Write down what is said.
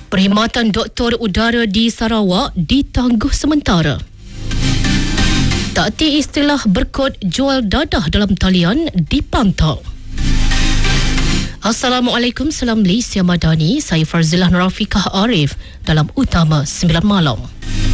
Perkhidmatan doktor udara di Sarawak ditangguh sementara. Takti istilah berkod jual dadah dalam talian dipantau. Assalamualaikum, salam Malaysia Madani. Saya Farzilah Nurafikah Arif dalam Utama 9 Malam.